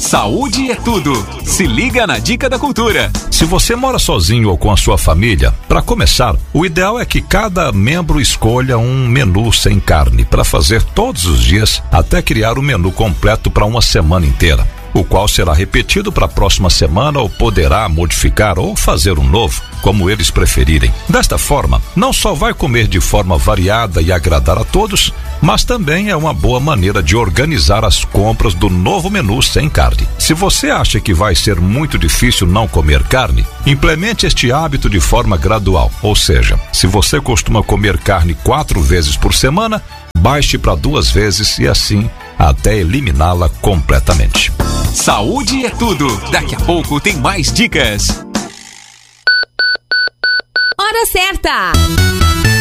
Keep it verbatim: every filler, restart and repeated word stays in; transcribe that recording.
Saúde é tudo. Se liga na Dica da Cultura. Se você mora sozinho ou com a sua família, para começar, o ideal é que cada membro escolha um menu sem carne para fazer todos os dias até criar o menu completo para uma semana inteira, o qual será repetido para a próxima semana ou poderá modificar ou fazer um novo, como eles preferirem. Desta forma, não só vai comer de forma variada e agradar a todos, mas também é uma boa maneira de organizar as compras do novo menu sem carne. Se você acha que vai ser muito difícil não comer carne, implemente este hábito de forma gradual, ou seja, se você costuma comer carne quatro vezes por semana, baixe para duas vezes e assim até eliminá-la completamente. Saúde é tudo. Daqui a pouco tem mais dicas. Hora certa!